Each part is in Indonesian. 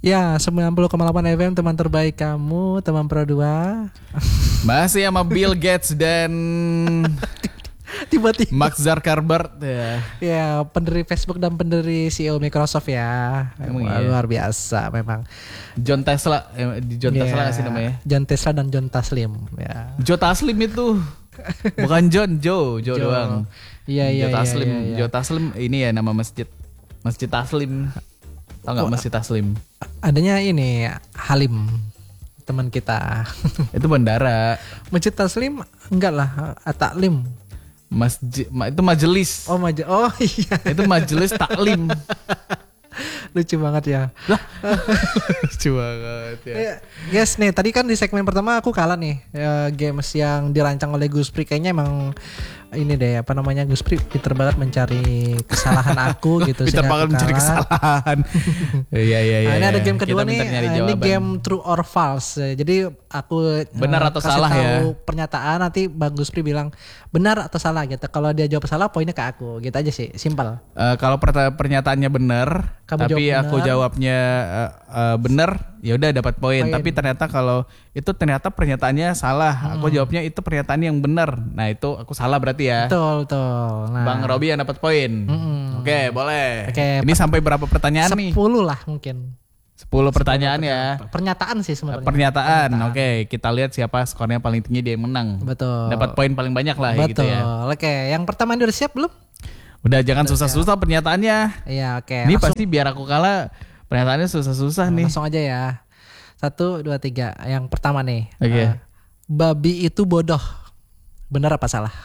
Ya, 90,8 FM teman terbaik kamu, teman Pro 2. Masih sama Bill Gates dan Tiba-tiba Mark Zuckerberg ya, pendiri Facebook dan pendiri CEO Microsoft ya. Emang Wah, iya? luar biasa memang. John Tesla. John Tesla nggak sih namanya? John Tesla dan John Taslim ya. Joe Taslim itu. Bukan John, Joe doang. Iya. Joe Taslim. Iya. Joe Taslim ini ya nama masjid. Masjid Taslim. Tahu nggak Masjid Taslim? Adanya ini Halim, teman kita. Itu bandara. Masjid Taslim enggak lah, Taklim. Masjid itu majelis. Oh iya. Itu majelis taklim. Lucu banget ya. Lucu banget ya. Guys nih, tadi kan di segmen pertama aku kalah nih. Games yang dirancang oleh Guspri kayaknya emang ini deh, apa namanya, Guspri pinter banget mencari kesalahan aku gitu. Pinter sehingga banget aku mencari kalah. kesalahan. Iya. Nah, ini ada game kedua Kita nih. pinter nyari Ini jawaban. game true or false. Jadi aku Benar atau kasih salah tahu ya? pernyataan, nanti Bang Guspri bilang benar atau salah gitu. Kalau dia jawab salah, poinnya ke aku. Gitu aja sih, simpel. Kalau pernyataannya benar, Kamu tapi jawab aku benar. jawabnya benar, ya udah dapat poin. Tapi ternyata kalau itu ternyata pernyataannya salah, aku jawabnya itu pernyataan yang benar. Nah itu aku salah berarti ya. Betul. Nah, Bang Robi yang dapat poin. Oke, boleh. Oke, Ini sampai berapa pertanyaan 10 nih? lah mungkin. 10 pertanyaan ya. Pernyataan sih sebenarnya. Pernyataan. Oke, kita lihat siapa skornya paling tinggi dia yang menang. Betul. Dapat poin paling banyak lah Betul. gitu ya. Oke, yang pertama ini udah siap belum? Udah jangan susah-susah pernyataannya. Iya, oke. Ini Langsung, pasti biar aku kalah pernyataannya susah-susah nih. langsung aja ya. 1, 2, 3. Yang pertama nih. Oke. Babi itu bodoh. Benar apa salah?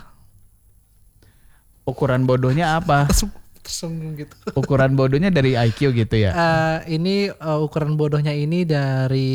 Ukuran bodohnya apa? Tersinggung gitu. Ukuran bodohnya dari IQ gitu ya? Ini ukuran bodohnya ini dari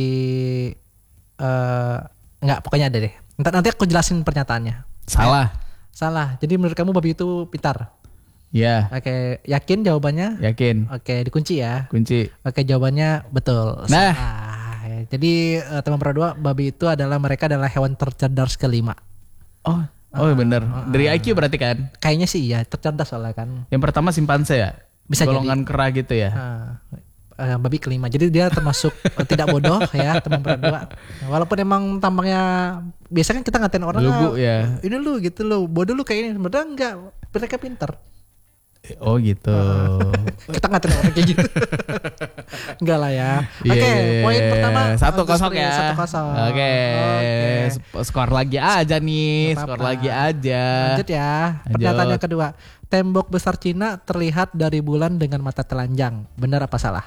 enggak, pokoknya ada deh. Nanti aku jelasin pernyataannya. Salah. Salah. Jadi menurut kamu babi itu pintar? Ya, Oke, yakin jawabannya? yakin. Oke, dikunci ya. Kunci. Oke, jawabannya betul. Nah. Salah. Jadi teman Pro 2, babi itu mereka adalah hewan tercerdas kelima. Oh bener. Dari IQ berarti kan? Kayaknya sih iya, tercerdas soalnya kan. Yang pertama simpanse ya? Bisa golongan kera gitu ya? Babi kelima. Jadi dia termasuk tidak bodoh ya, teman Pro 2. Walaupun emang tampangnya biasanya kan kita ngatain orang Lugu ya? Ini lu gitu lu, bodoh lu kayak ini. Sebenarnya enggak, mereka pintar. Oh gitu. Kita ngatain orang kayak gitu. Enggak lah ya. Oke, poin pertama 1-0 ya. 1-0. Oke. Skor lagi aja nih. Nggak Skor apa-apa. lagi aja. Lanjut ya. Lanjut. Pernyataan yang kedua. Tembok besar Cina terlihat dari bulan dengan mata telanjang. Benar apa salah?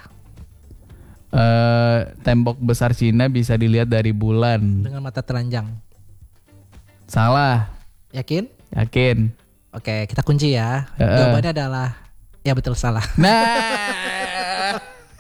Tembok besar Cina bisa dilihat dari bulan. Dengan mata telanjang. Salah. Yakin? Yakin. Oke, kita kunci ya. Jawabannya adalah ya, betul, salah. Nah.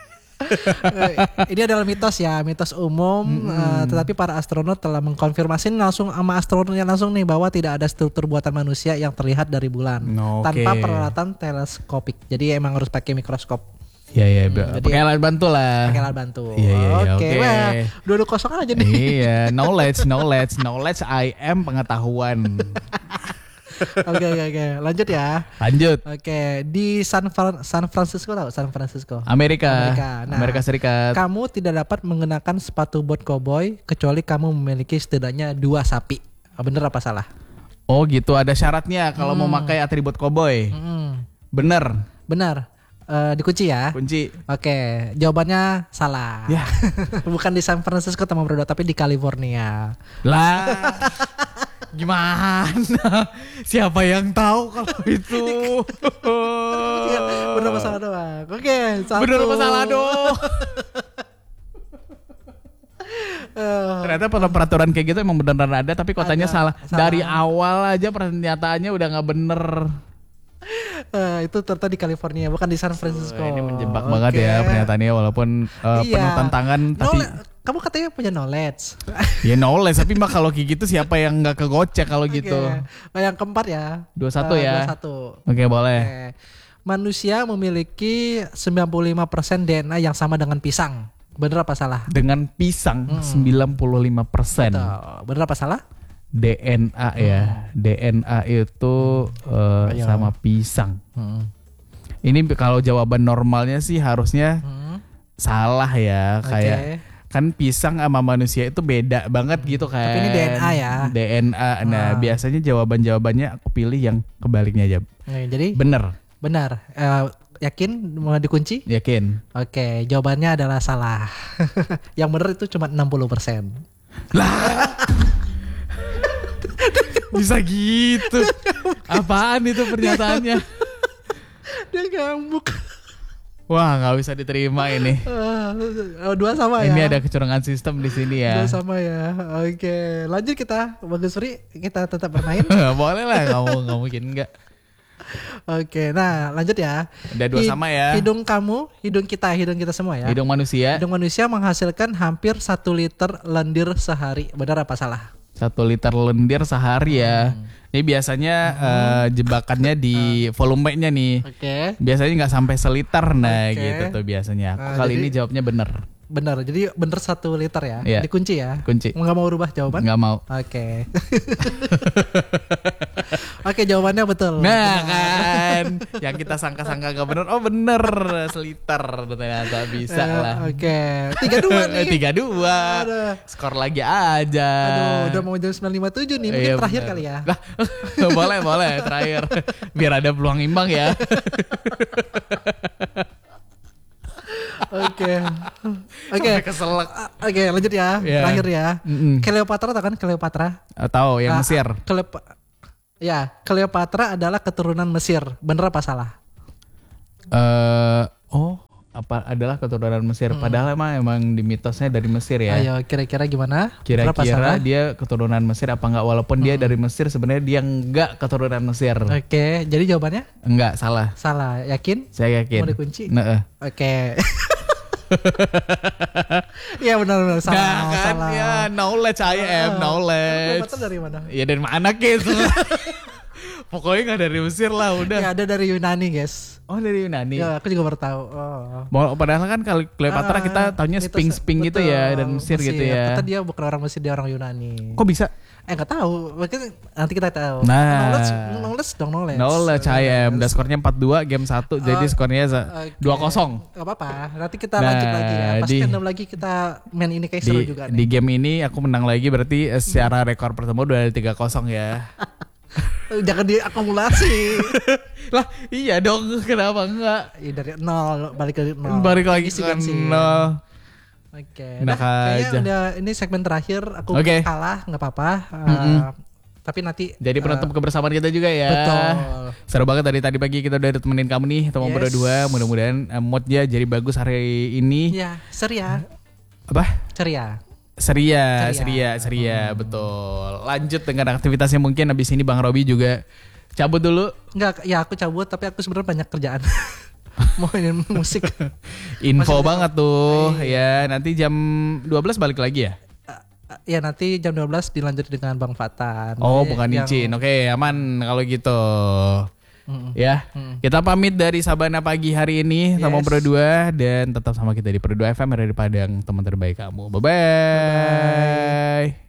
Ini adalah mitos ya, mitos umum. Tetapi para astronot telah mengkonfirmasi langsung sama astronotnya langsung nih bahwa tidak ada struktur buatan manusia yang terlihat dari bulan tanpa peralatan teleskopik. Jadi emang harus pakai mikroskop. Iya, jadi pakai alat bantu lah. Pakai alat bantu. Iya, Oke, oke. wah, 2-0 aja nih. Iya, knowledge I am pengetahuan. Oke. Lanjut ya. Lanjut. Oke, di San Francisco, tahu San Francisco? Amerika. Nah, Amerika Serikat. Kamu tidak dapat mengenakan sepatu bot cowboy kecuali kamu memiliki setidaknya 2 sapi. Bener apa salah? Oh gitu, ada syaratnya kalau mau pakai atribut koboi. Bener. Benar. Dikunci ya. Kunci. Oke, jawabannya salah. Ya. Bukan di San Francisco teman Bro, tapi di California. Lah. Gimana? Siapa yang tahu kalau itu? Benar masalah doang. Oke, 1. Bener masalah dong. Ternyata peraturan kayak gitu emang beneran ada, tapi kotanya salah. Dari awal aja pernyataannya udah nggak bener. Itu ternyata di California, bukan di San Francisco. Ini menjebak banget ya pernyataannya, walaupun penuh tantangan. Tapi kamu katanya punya knowledge. ya knowledge, tapi mbak kalau kayak gitu siapa yang nggak kegocek kalau gitu? Yang keempat ya. 21 ya. 21. Oke, boleh. Manusia memiliki 95% DNA yang sama dengan pisang. Bener apa salah? Dengan pisang 95%. Betul. Bener apa salah? DNA ya. DNA itu sama pisang. Ini kalau jawaban normalnya sih harusnya salah ya, kayak kan pisang sama manusia itu beda banget gitu kan. Tapi ini DNA ya. DNA. Nah, biasanya jawabannya aku pilih yang kebaliknya aja. Jadi bener. Yakin mau dikunci? Yakin. Oke, jawabannya adalah salah. Yang benar itu cuma 60%. Lah. Bisa gitu. Apaan itu pernyataannya? Dia ngambuk. Wah, nggak bisa diterima ini. 2 sama ya. Ini ada kecurangan sistem di sini ya. 2 sama ya. Oke, lanjut kita. Bagus Suri, kita tetap bermain. Boleh lah, nggak mungkin enggak. Oke, nah lanjut ya. Udah 2 sama ya. Hidung kamu, hidung kita semua ya. Hidung manusia. Hidung manusia menghasilkan hampir 1 liter lendir sehari. Benar apa salah? 1 liter lendir sehari ya. Ini biasanya jebakannya di volumenya nih. Biasanya nggak sampai seliter, nah gitu tuh biasanya. Kali ini jawabnya bener. Benar, jadi bener 1 liter ya. Iya. Dikunci ya. Kunci. Nggak mau rubah jawaban? Nggak mau. Oke. Oke, jawabannya betul. Nah kan, yang kita sangka-sangka nggak bener, oh bener seliter ternyata bisa lah. Oke, 3-2 nih. 3-2. Skor lagi aja. Aduh, udah mau jam 9.57 nih. Mungkin terakhir kali ya. Lah, boleh terakhir. Biar ada peluang imbang ya. Oke. Keselak. Oke, lanjut ya. Terakhir ya. Cleopatra tahu kan Cleopatra? Tahu yang Mesir. Cleopatra adalah keturunan Mesir. Bener apa salah? Apa adalah keturunan Mesir? Padahal emang di mitosnya dari Mesir ya. Ayo, kira-kira gimana? Kira-kira dia keturunan Mesir apa enggak? Walaupun dia dari Mesir, sebenarnya dia enggak keturunan Mesir. Oke, jadi jawabannya? Enggak, salah. Salah, yakin? Saya yakin. Mau dikunci? Oke. Iya benar salah. Nah, kan salah. Ya knowledge I am knowledge. Cleopatra dari mana? Ya dari mana gitu. Pokoknya nggak dari Mesir lah udah. Ya ada dari Yunani guys. Oh dari Yunani. Ya aku juga baru tahu. Padahal kan kalau Cleopatra kita taunya Sphinx gitu ya dan Mesir gitu ya. Kata dia bukan orang Mesir, dia orang Yunani. Kok bisa? Nggak tahu. Mungkin nanti kita tahu. Nah, knowledge I am. Dan skornya 4-2 game 1 jadi skornya 2-0. Gak apa-apa. Nanti kita lanjut lagi ya. Pas random lagi kita main ini kayak seru juga nih. Di game ini aku menang lagi berarti secara rekor pertama udah 3-0 ya. Jangan diakumulasi. Lah iya dong, kenapa enggak? Ya, dari 0 balik ke 0. Balik lagi ke 0. Oke. Nah, kayaknya udah ini segmen terakhir aku kalah, nggak apa-apa. Tapi nanti jadi penutup kebersamaan kita juga ya. Betul. Seru banget dari tadi pagi kita udah temenin kamu nih teman berdua. Mudah-mudahan moodnya jadi bagus hari ini. Iya, ceria. Apa? Ceria, betul. Lanjut dengan aktivitasnya mungkin abis ini Bang Robi juga cabut dulu. Enggak, ya aku cabut tapi aku sebenarnya banyak kerjaan. Mau mainin musik. Info banget tuh ya. Nanti jam 12 balik lagi ya? Ya nanti jam 12 dilanjut dengan Bang Fatan. Oh bukan Icin. Oke aman kalau gitu. Ya, kita pamit dari Sabana pagi hari ini sama berdua dan tetap sama kita di Berdua FM dari Padang, teman terbaik kamu. Bye bye.